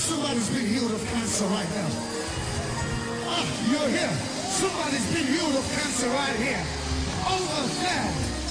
Somebody's been healed of cancer right now. Ah, you're here. Somebody's been healed of cancer right here. Over there.